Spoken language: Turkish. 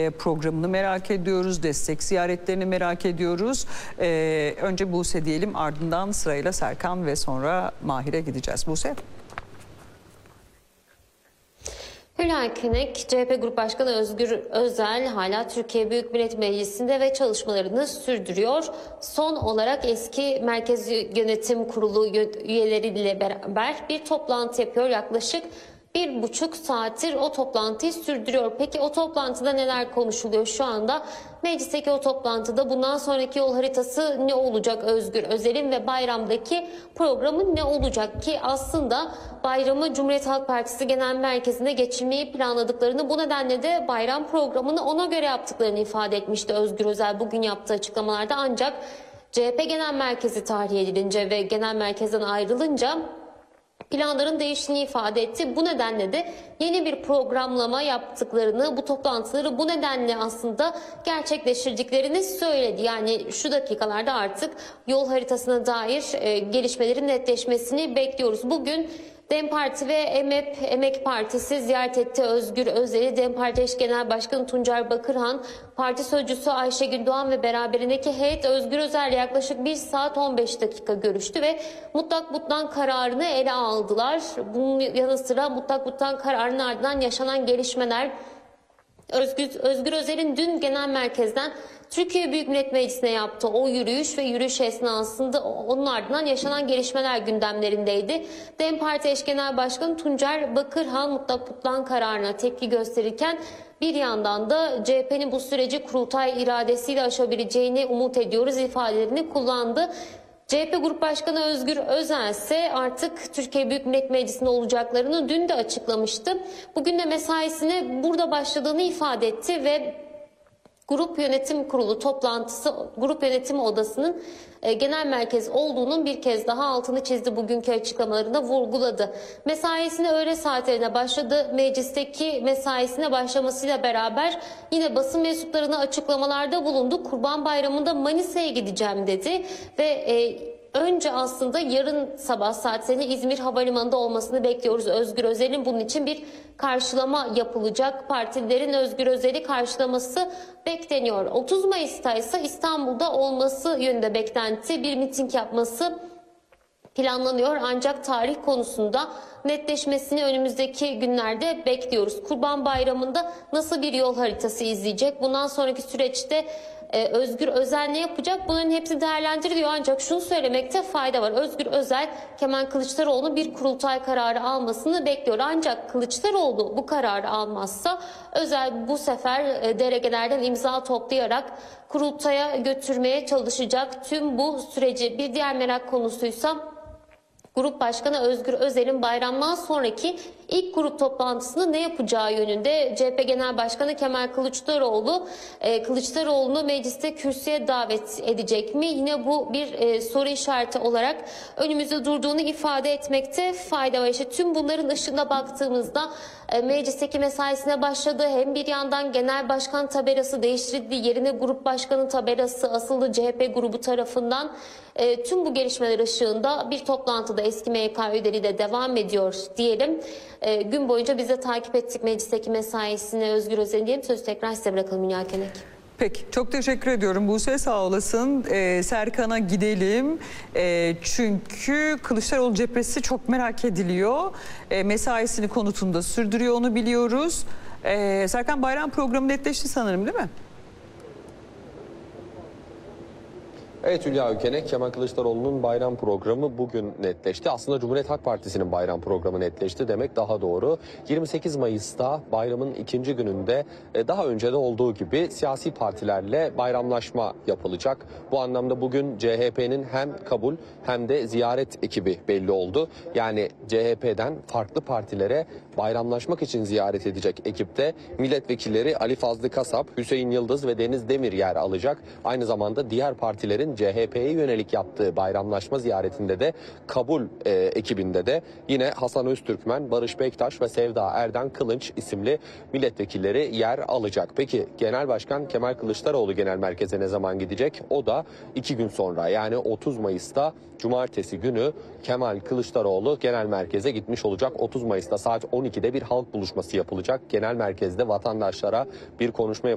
programını merak ediyoruz. Destek ziyaretlerini merak ediyoruz. Önce Buse diyelim, ardından sırayla Serkan ve sonra Mahir'e gideceğiz. Buse. Hülya Könek, CHP Grup Başkanı Özgür Özel hala Türkiye Büyük Millet Meclisi'nde ve çalışmalarını sürdürüyor. Son olarak eski Merkez Yönetim Kurulu üyeleriyle beraber bir toplantı yapıyor. Yaklaşık 1,5 saattir o toplantıyı sürdürüyor. Peki o toplantıda neler konuşuluyor şu anda? Meclisteki o toplantıda bundan sonraki yol haritası ne olacak Özgür Özel'in ve bayramdaki programı ne olacak ki aslında bayramı Cumhuriyet Halk Partisi Genel Merkezi'nde geçirmeyi planladıklarını, bu nedenle de bayram programını ona göre yaptıklarını ifade etmişti Özgür Özel bugün yaptığı açıklamalarda. Ancak CHP Genel Merkezi tahliye edilince ve genel merkezden ayrılınca planların değiştiğini ifade etti. Bu nedenle de yeni bir programlama yaptıklarını, bu toplantıları bu nedenle aslında gerçekleştirdiklerini söyledi. Yani şu dakikalarda artık yol haritasına dair gelişmelerin netleşmesini bekliyoruz. Bugün DEM Parti ve Emek Partisi ziyaret etti Özgür Özel'i. DEM Parti Eş Genel Başkanı Tuncer Bakırhan, Parti Sözcüsü Ayşegül Doğan ve beraberindeki heyet Özgür Özel'le yaklaşık 1 saat 15 dakika görüştü ve mutlak butlan kararını ele aldılar. Bunun yanı sıra mutlak butlan kararının ardından yaşanan gelişmeler, Özgür Özel'in dün genel merkezden Türkiye Büyük Millet Meclisi'ne yaptığı o yürüyüş ve yürüyüş esnasında onun ardından yaşanan gelişmeler gündemlerindeydi. DEM Parti Eş Genel Başkanı Tuncer Bakırhan mutlak butlan kararına tepki gösterirken bir yandan da CHP'nin bu süreci kurultay iradesiyle aşabileceğini umut ediyoruz ifadelerini kullandı. CHP Grup Başkanı Özgür Özel ise artık Türkiye Büyük Millet Meclisi'nde olacaklarını dün de açıklamıştı. Bugün de mesaisine burada başladığını ifade etti ve Grup Yönetim Kurulu toplantısı, Grup Yönetim Odası'nın genel merkez olduğunun bir kez daha altını çizdi, bugünkü açıklamalarında vurguladı. Mesaisine öğle saatlerine başladı. Meclisteki mesaisine başlamasıyla beraber yine basın mensuplarına açıklamalarda bulundu. Kurban Bayramı'nda Manisa'ya gideceğim dedi ve önce aslında yarın sabah saatlerinde İzmir Havalimanı'nda olmasını bekliyoruz Özgür Özel'in. Bunun için bir karşılama yapılacak. Partilerin Özgür Özel'i karşılaması bekleniyor. 30 Mayıs'ta ise İstanbul'da olması yönünde beklenti, bir miting yapması planlanıyor. Ancak tarih konusunda netleşmesini önümüzdeki günlerde bekliyoruz. Kurban Bayramı'nda nasıl bir yol haritası izleyecek? Bundan sonraki süreçte Özgür Özel ne yapacak? Bunların hepsi değerlendiriliyor. Ancak şunu söylemekte fayda var. Özgür Özel, Kemal Kılıçdaroğlu'nun bir kurultay kararı almasını bekliyor. Ancak Kılıçdaroğlu bu kararı almazsa Özel bu sefer delegelerden imza toplayarak kurultaya götürmeye çalışacak tüm bu süreci. Bir diğer merak konusuysa Grup Başkanı Özgür Özel'in bayramdan sonraki ilk grup toplantısını ne yapacağı yönünde. CHP Genel Başkanı Kemal Kılıçdaroğlu'nu mecliste kürsüye davet edecek mi? Yine bu bir soru işareti olarak önümüzde durduğunu ifade etmekte fayda var. İşte tüm bunların ışığına baktığımızda meclisteki mesaisine başladı. Hem bir yandan genel başkan tabelası değiştirildi. Yerine grup başkanı tabelası asıldı CHP grubu tarafından. Tüm bu gelişmeler ışığında bir toplantıda eski MYK üyeleri de devam ediyor diyelim. Gün boyunca biz de takip ettik meclisteki mesaisini Özgür Özel'in diyelim. Sözü tekrar size bırakalım Hülya Könek. Peki, çok teşekkür ediyorum Buse, sağ olasın. Serkan'a gidelim. Çünkü Kılıçdaroğlu cephesi çok merak ediliyor. Mesaisini konutunda sürdürüyor, onu biliyoruz. Serkan, bayram programı netleşti sanırım, değil mi? Evet Hülya Ökenek, Kemal Kılıçdaroğlu'nun bayram programı bugün netleşti. Aslında Cumhuriyet Halk Partisi'nin bayram programı netleşti demek daha doğru. 28 Mayıs'ta bayramın ikinci gününde daha önce de olduğu gibi siyasi partilerle bayramlaşma yapılacak. Bu anlamda bugün CHP'nin hem kabul hem de ziyaret ekibi belli oldu. Yani CHP'den farklı partilere bayramlaşmak için ziyaret edecek ekipte milletvekilleri Ali Fazlı Kasap, Hüseyin Yıldız ve Deniz Demir yer alacak. Aynı zamanda diğer partilerin CHP'ye yönelik yaptığı bayramlaşma ziyaretinde de kabul ekibinde de yine Hasan Öztürkmen, Barış Bektaş ve Sevda Erden Kılınç isimli milletvekilleri yer alacak. Peki Genel Başkan Kemal Kılıçdaroğlu genel merkeze ne zaman gidecek? O da 2 gün sonra, yani 30 Mayıs'ta Cumartesi günü Kemal Kılıçdaroğlu genel merkeze gitmiş olacak. 30 Mayıs'ta saat 12'de bir halk buluşması yapılacak. Genel merkezde vatandaşlara bir konuşma yapılacak.